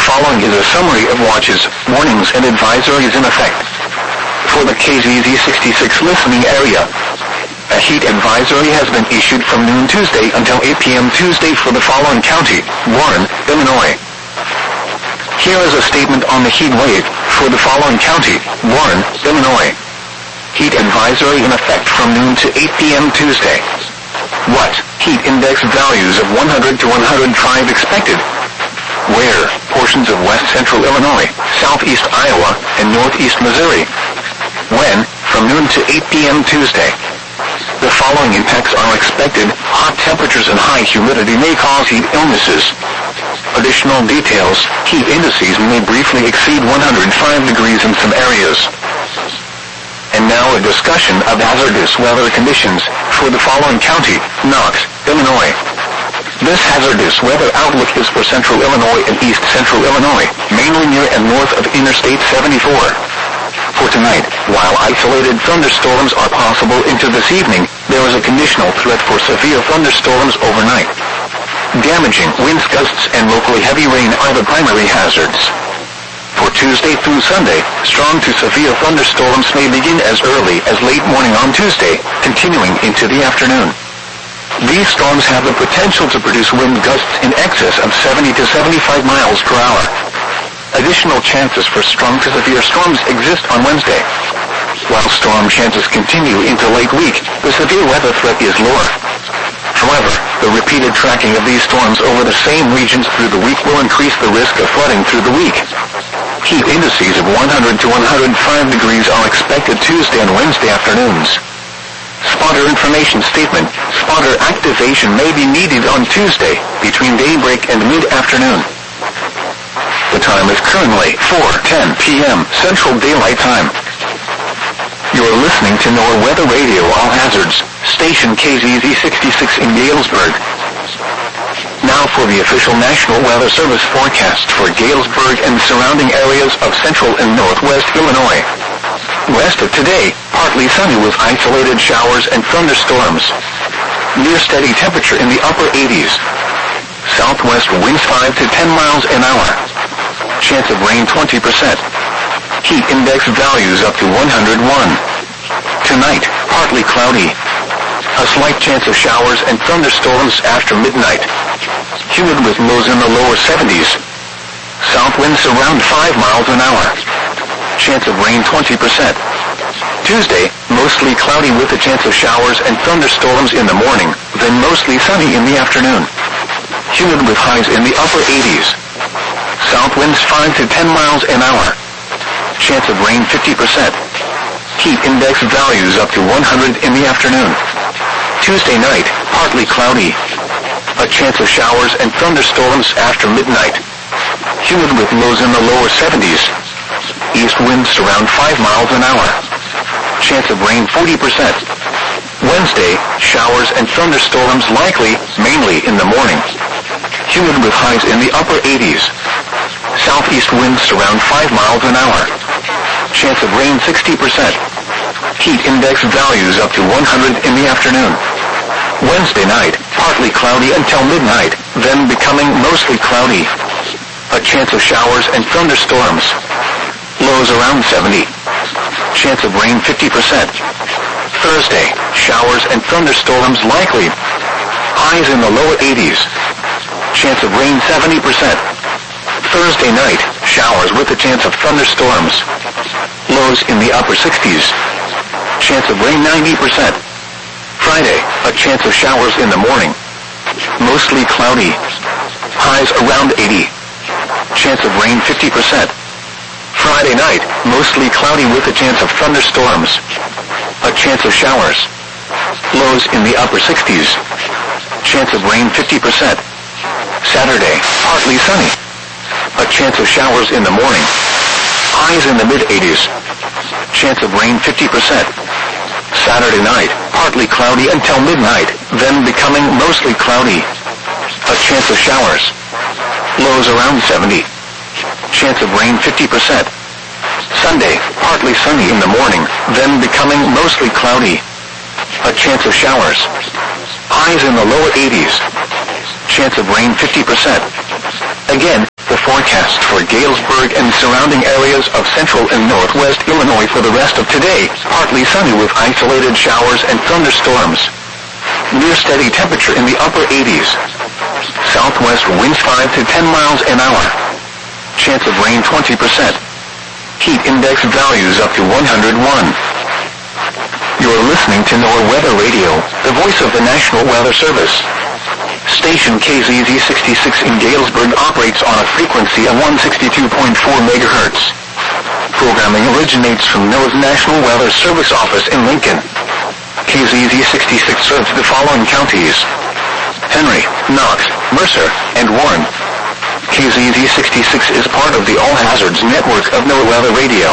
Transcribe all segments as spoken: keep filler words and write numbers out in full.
following is a summary of watches, warnings, and advisories in effect. For the K Z Z sixty-six listening area, a heat advisory has been issued from noon Tuesday until eight p.m. Tuesday for the following county: Warren, Illinois. Here is a statement on the heat wave for the following county: Warren, Illinois. Heat advisory in effect from noon to eight p.m. Tuesday. What? Heat index values of one hundred to one hundred five expected. Where? Portions of west central Illinois, southeast Iowa, and northeast Missouri. When? From noon to eight p.m. Tuesday. The following impacts are expected. Hot temperatures and high humidity may cause heat illnesses. Additional details: heat indices may briefly exceed one hundred five degrees in some areas. And now a discussion of hazardous weather conditions for the following county: Knox, Illinois. This hazardous weather outlook is for central Illinois and east central Illinois, mainly near and north of Interstate seventy-four. For tonight, while isolated thunderstorms are possible into this evening, there is a conditional threat for severe thunderstorms overnight. Damaging winds, gusts, and locally heavy rain are the primary hazards. For Tuesday through Sunday, strong to severe thunderstorms may begin as early as late morning on Tuesday, continuing into the afternoon. These storms have the potential to produce wind gusts in excess of seventy to seventy-five miles per hour. Additional chances for strong to severe storms exist on Wednesday. While storm chances continue into late week, the severe weather threat is lower. However, the repeated tracking of these storms over the same regions through the week will increase the risk of flooding through the week. Heat indices of one hundred to one hundred five degrees are expected Tuesday and Wednesday afternoons. Spotter information statement: spotter activation may be needed on Tuesday between daybreak and mid-afternoon. The time is currently four ten p.m. Central Daylight Time. You are listening to NOAA Weather Radio All Hazards, station K Z Z sixty-six in Galesburg. Now for the official National Weather Service forecast for Galesburg and surrounding areas of central and northwest Illinois. West of today, partly sunny with isolated showers and thunderstorms. Near steady temperature in the upper eighties. Southwest winds five to ten miles an hour. Chance of rain twenty percent. Heat index values up to one hundred one. Tonight, partly cloudy. A slight chance of showers and thunderstorms after midnight. Humid with lows in the lower seventies. South winds around five miles an hour. Chance of rain twenty percent. Tuesday, mostly cloudy with a chance of showers and thunderstorms in the morning, then mostly sunny in the afternoon. Humid with highs in the upper eighties. South winds five to ten miles an hour. Chance of rain fifty percent. Heat index values up to one hundred in the afternoon. Tuesday night, partly cloudy. A chance of showers and thunderstorms after midnight. Humid with lows in the lower seventies. East winds around five miles an hour. Chance of rain forty percent. Wednesday, showers and thunderstorms likely, mainly in the morning. Humid with highs in the upper eighties. Southeast winds around five miles an hour. Chance of rain sixty percent. Heat index values up to one hundred in the afternoon. Wednesday night, partly cloudy until midnight, then becoming mostly cloudy. A chance of showers and thunderstorms. Lows around seventy. Chance of rain fifty percent. Thursday, showers and thunderstorms likely. Highs in the lower eighties. Chance of rain seventy percent. Thursday night, showers with a chance of thunderstorms. Lows in the upper sixties. Chance of rain ninety percent. Friday, a chance of showers in the morning. Mostly cloudy. Highs around eighty. Chance of rain fifty percent. Friday night, mostly cloudy with a chance of thunderstorms. A chance of showers. Lows in the upper sixties. Chance of rain fifty percent. Saturday, partly sunny. A chance of showers in the morning. Highs in the mid-eighties. Chance of rain fifty percent. Saturday night, partly cloudy until midnight, then becoming mostly cloudy. A chance of showers. Lows around seventy. Chance of rain fifty percent. Sunday, partly sunny in the morning, then becoming mostly cloudy. A chance of showers. Highs in the lower eighties. Chance of rain fifty percent. Again, the forecast forecast for Galesburg and surrounding areas of central and northwest Illinois for the rest of today. Partly sunny with isolated showers and thunderstorms. Near steady temperature in the upper eighties. Southwest winds five to ten miles an hour. Chance of rain twenty percent. Heat index values up to one hundred one. You're listening to NOAA Weather Radio, the voice of the National Weather Service. Station K Z Z sixty-six in Galesburg operates on a frequency of one sixty-two point four megahertz. Programming originates from NOAA's National Weather Service office in Lincoln. K Z Z sixty-six serves the following counties: Henry, Knox, Mercer, and Warren. K Z Z sixty-six is part of the All Hazards network of NOAA Weather Radio.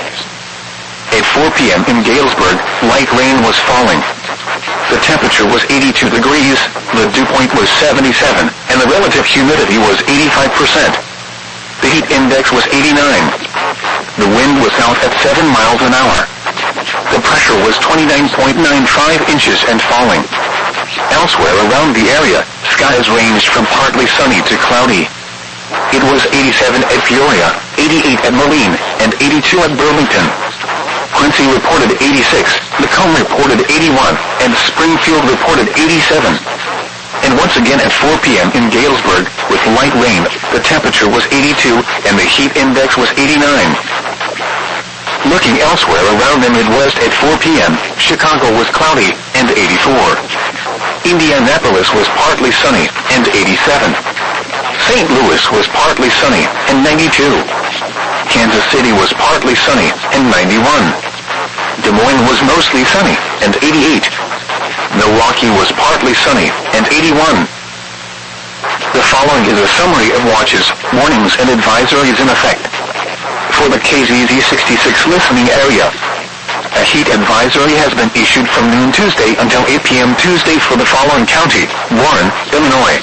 At four p.m. in Galesburg, light rain was falling. The temperature was eighty-two degrees, the dew point was seventy-seven, and the relative humidity was eighty-five percent. The heat index was eighty-nine. The wind was south at seven miles an hour. The pressure was twenty-nine point nine five inches and falling. Elsewhere around the area, skies ranged from partly sunny to cloudy. It was eighty-seven at Peoria, eighty-eight at Moline, and eighty-two at Burlington. Quincy reported eighty-six, Macomb reported eighty-one, and Springfield reported eighty-seven. And once again at four p.m. in Galesburg, with light rain, the temperature was eighty-two, and the heat index was eighty-nine. Looking elsewhere around the Midwest at four p.m., Chicago was cloudy, and eighty-four. Indianapolis was partly sunny, and eighty-seven. Saint Louis was partly sunny, and ninety-two. Kansas City was partly sunny, and ninety-one. Des Moines was mostly sunny, and eighty-eight. Milwaukee was partly sunny, and eighty-one. The following is a summary of watches, warnings, and advisories in effect. For the K Z Z sixty-six listening area, a heat advisory has been issued from noon Tuesday until eight p.m. Tuesday for the following county: Warren, Illinois.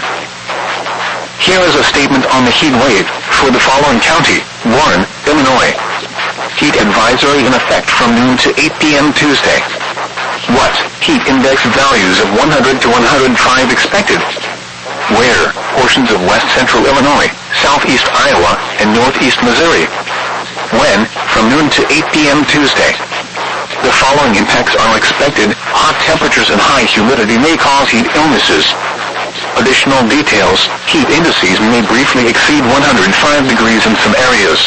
Here is a statement on the heat wave for the following county: Warren, Illinois. Heat advisory in effect from noon to eight p.m. Tuesday. What? Heat index values of one hundred to one hundred five expected. Where? Portions of west central Illinois, southeast Iowa, and northeast Missouri. When? From noon to eight p.m. Tuesday. The following impacts are expected. Hot temperatures and high humidity may cause heat illnesses. Additional details: heat indices may briefly exceed one hundred five degrees in some areas.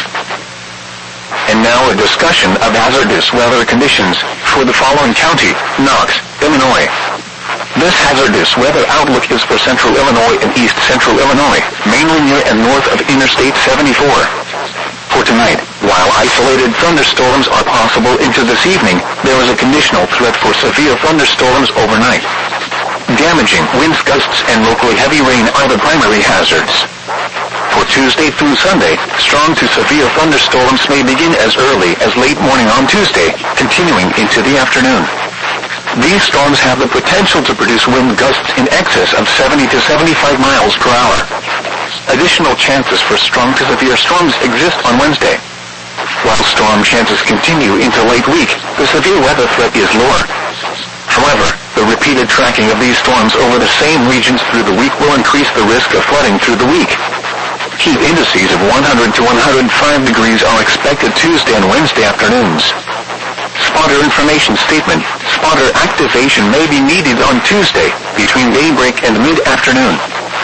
And now a discussion of hazardous weather conditions for the following county: Knox, Illinois. This hazardous weather outlook is for central Illinois and east central Illinois, mainly near and north of Interstate seventy-four. For tonight, while isolated thunderstorms are possible into this evening, there is a conditional threat for severe thunderstorms overnight. Damaging winds, gusts, and locally heavy rain are the primary hazards. For Tuesday through Sunday, strong to severe thunderstorms may begin as early as late morning on Tuesday, continuing into the afternoon. These storms have the potential to produce wind gusts in excess of seventy to seventy-five miles per hour. Additional chances for strong to severe storms exist on Wednesday. While storm chances continue into late week, the severe weather threat is lower. However, the repeated tracking of these storms over the same regions through the week will increase the risk of flooding through the week. Heat indices of one hundred to one hundred five degrees are expected Tuesday and Wednesday afternoons. Spotter information statement: spotter activation may be needed on Tuesday between daybreak and mid-afternoon.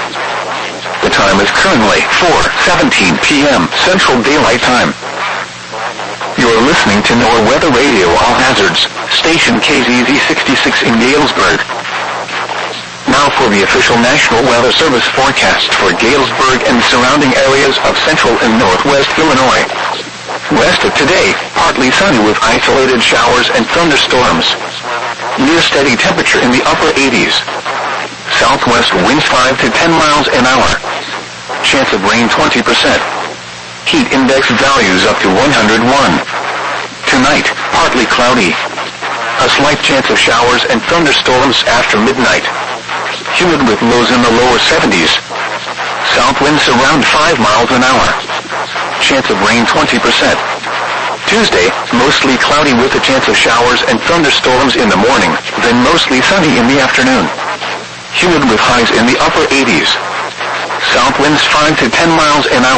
The time is currently four seventeen p.m. Central Daylight Time. You're listening to NOAA Weather Radio All Hazards, station K Z Z sixty-six in Galesburg. Now for the official National Weather Service forecast for Galesburg and surrounding areas of central and northwest Illinois. West of today, partly sunny with isolated showers and thunderstorms. Near steady temperature in the upper eighties. Southwest winds five to ten miles an hour. Chance of rain twenty percent. Heat index values up to one hundred one. Tonight, partly cloudy. A slight chance of showers and thunderstorms after midnight. Humid with lows in the lower seventies. South winds around five miles an hour. Chance of rain twenty percent. Tuesday, mostly cloudy with a chance of showers and thunderstorms in the morning, then mostly sunny in the afternoon. Humid with highs in the upper eighties. South winds five to ten miles an hour.